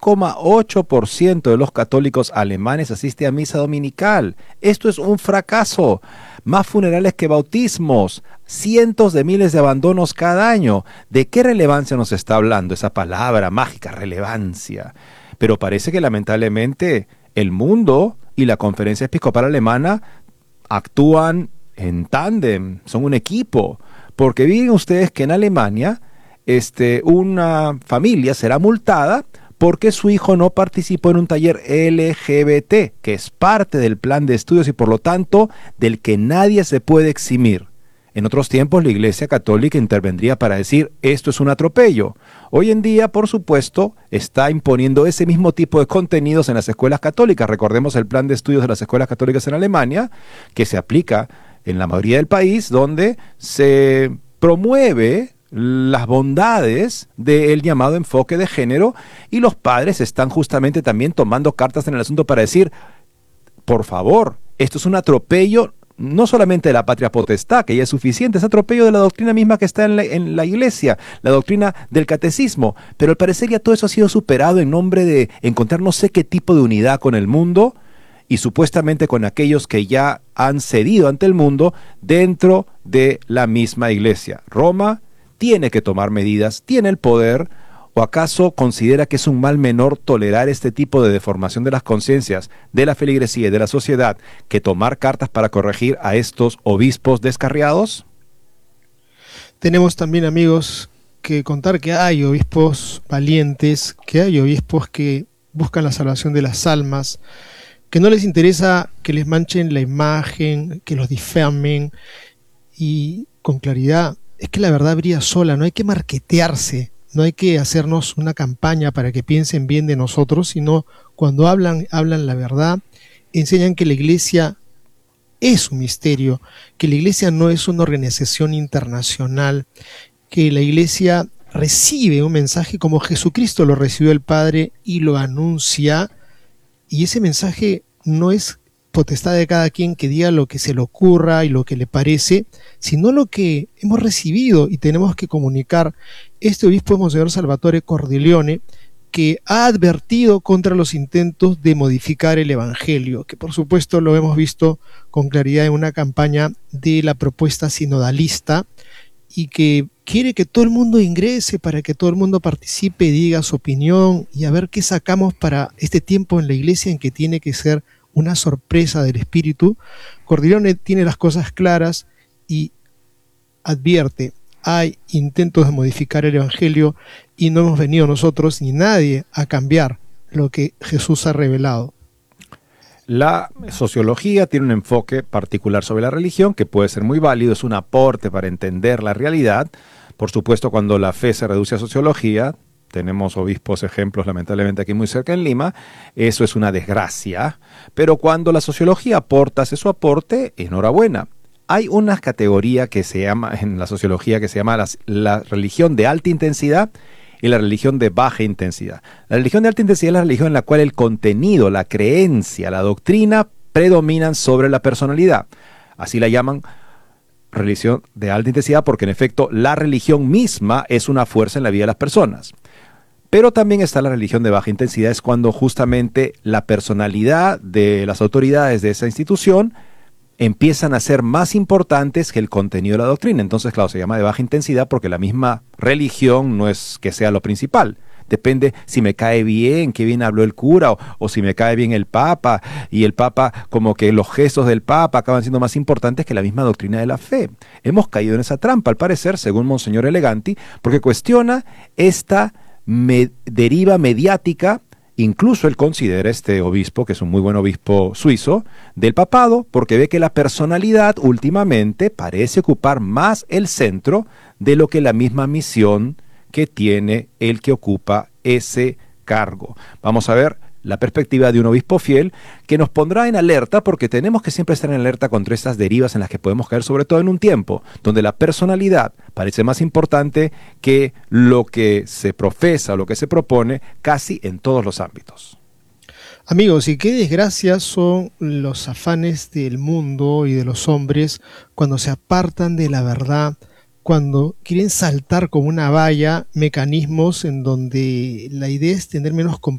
3,8% de los católicos alemanes asiste a misa dominical. Esto es un fracaso. Más funerales que bautismos, cientos de miles de abandonos cada año. ¿De qué relevancia nos está hablando esa palabra mágica, relevancia? Pero parece que lamentablemente el mundo y la Conferencia Episcopal Alemana actúan en tándem, son un equipo. Porque miren ustedes que en Alemania una familia será multada porque su hijo no participó en un taller LGBT, que es parte del plan de estudios y por lo tanto del que nadie se puede eximir. En otros tiempos la Iglesia Católica intervendría para decir esto es un atropello. Hoy en día, por supuesto, está imponiendo ese mismo tipo de contenidos en las escuelas católicas. Recordemos el plan de estudios de las escuelas católicas en Alemania, que se aplica en la mayoría del país, donde se promueve las bondades del llamado enfoque de género, y los padres están justamente también tomando cartas en el asunto para decir, por favor, esto es un atropello no solamente de la patria potestad, que ya es suficiente, es atropello de la doctrina misma que está en la iglesia, la doctrina del catecismo, pero al parecer ya todo eso ha sido superado en nombre de encontrar no sé qué tipo de unidad con el mundo y supuestamente con aquellos que ya han cedido ante el mundo dentro de la misma iglesia. Roma tiene que tomar medidas, tiene el poder, ¿o acaso considera que es un mal menor tolerar este tipo de deformación de las conciencias, de la feligresía y de la sociedad, que tomar cartas para corregir a estos obispos descarriados? Tenemos también, amigos, que contar que hay obispos valientes, que hay obispos que buscan la salvación de las almas, que no les interesa que les manchen la imagen, que los difamen, y con claridad, es que la verdad brilla sola, no hay que marketearse, no hay que hacernos una campaña para que piensen bien de nosotros, sino cuando hablan la verdad, enseñan que la iglesia es un misterio, que la iglesia no es una organización internacional, que la iglesia recibe un mensaje como Jesucristo lo recibió el Padre y lo anuncia, y ese mensaje no es potestad de cada quien que diga lo que se le ocurra y lo que le parece, sino lo que hemos recibido y tenemos que comunicar. Este obispo es Monseñor Salvatore Cordileone, que ha advertido contra los intentos de modificar el Evangelio, que por supuesto lo hemos visto con claridad en una campaña de la propuesta sinodalista, y que quiere que todo el mundo ingrese para que todo el mundo participe, diga su opinión y a ver qué sacamos para este tiempo en la iglesia en que tiene que ser una sorpresa del Espíritu. Cordileone tiene las cosas claras y advierte, hay intentos de modificar el Evangelio y no hemos venido nosotros ni nadie a cambiar lo que Jesús ha revelado. La sociología tiene un enfoque particular sobre la religión que puede ser muy válido, es un aporte para entender la realidad. Por supuesto, cuando la fe se reduce a sociología, tenemos obispos ejemplos lamentablemente aquí muy cerca en Lima, eso es una desgracia, pero cuando la sociología hace su aporte, enhorabuena. Hay una categoría que se llama, en la sociología, que se llama la religión de alta intensidad y la religión de baja intensidad. La religión de alta intensidad es la religión en la cual el contenido, la creencia, la doctrina predominan sobre la personalidad. Así la llaman religión de alta intensidad porque en efecto la religión misma es una fuerza en la vida de las personas. Pero también está la religión de baja intensidad, es cuando justamente la personalidad de las autoridades de esa institución empiezan a ser más importantes que el contenido de la doctrina. Entonces, claro, se llama de baja intensidad porque la misma religión no es que sea lo principal. Depende si me cae bien, qué bien habló el cura, o si me cae bien el Papa, y el Papa, como que los gestos del Papa acaban siendo más importantes que la misma doctrina de la fe. Hemos caído en esa trampa, al parecer, según Monseñor Eleganti, porque cuestiona esta deriva mediática. Incluso él considera, este obispo, que es un muy buen obispo suizo, del papado, porque ve que la personalidad últimamente parece ocupar más el centro de lo que la misma misión que tiene el que ocupa ese cargo. Vamos a ver la perspectiva de un obispo fiel que nos pondrá en alerta, porque tenemos que siempre estar en alerta contra estas derivas en las que podemos caer, sobre todo en un tiempo donde la personalidad parece más importante que lo que se profesa o lo que se propone casi en todos los ámbitos. Amigos, y qué desgracia son los afanes del mundo y de los hombres cuando se apartan de la verdad, cuando quieren saltar como una valla mecanismos en donde la idea es tener menos